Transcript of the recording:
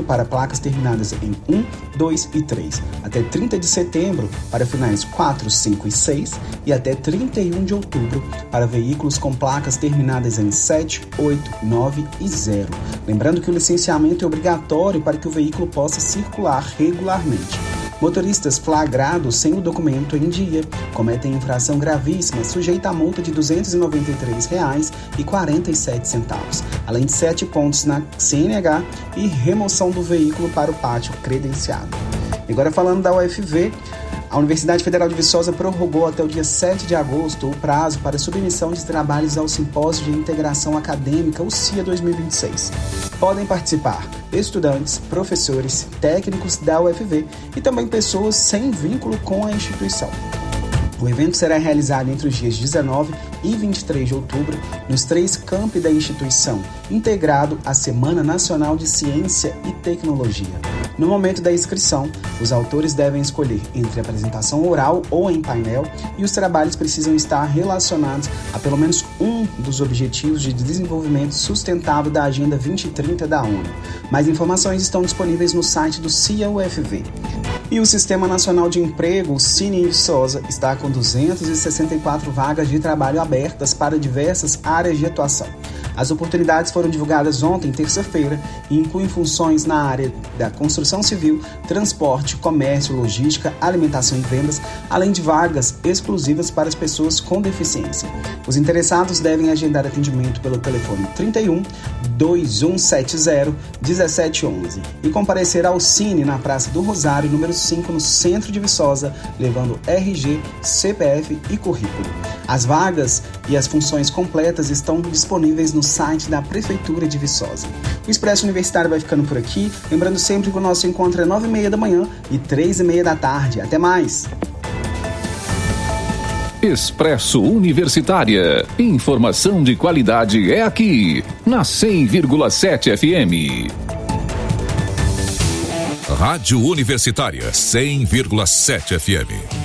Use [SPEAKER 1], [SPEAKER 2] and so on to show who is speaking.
[SPEAKER 1] para placas terminadas em 1, 2 e 3, até 30 de setembro para finais 4, 5 e 6 e até 31 de outubro para veículos com placas terminadas em 7, 8, 9 e 0. Lembrando que o licenciamento é obrigatório para que o veículo possa circular regularmente. Motoristas flagrados sem o documento em dia cometem infração gravíssima, sujeita a multa de R$ 293,47, além de 7 pontos na CNH e remoção do veículo para o pátio credenciado. E agora falando da UFV, a Universidade Federal de Viçosa prorrogou até o dia 7 de agosto o prazo para submissão de trabalhos ao Simpósio de Integração Acadêmica, o CIA 2026. Podem participar estudantes, professores, técnicos da UFV e também pessoas sem vínculo com a instituição. O evento será realizado entre os dias 19 e 23 de outubro nos 3 campi da instituição, integrado à Semana Nacional de Ciência e Tecnologia. No momento da inscrição, os autores devem escolher entre apresentação oral ou em painel e os trabalhos precisam estar relacionados a pelo menos um dos Objetivos de Desenvolvimento Sustentável da Agenda 2030 da ONU. Mais informações estão disponíveis no site do CIA UFV. E o Sistema Nacional de Emprego, o Cine Viçosa, está com 264 vagas de trabalho abertas para diversas áreas de atuação. As oportunidades foram divulgadas ontem, terça-feira, e incluem funções na área da construção civil, transporte, comércio, logística, alimentação e vendas, além de vagas exclusivas para as pessoas com deficiência. Os interessados devem agendar atendimento pelo telefone 31 2170 1711 e comparecer ao Cine na Praça do Rosário, número 5, no centro de Viçosa, levando RG, CPF e currículo. As vagas e as funções completas estão disponíveis no site da Prefeitura de Viçosa. O Expresso Universitário vai ficando por aqui, lembrando sempre que o nosso encontro é 9h30 da manhã e 3h30 da tarde. Até mais!
[SPEAKER 2] Expresso Universitária. Informação de qualidade é aqui, na 100,7 FM.
[SPEAKER 3] Rádio Universitária 100,7 FM.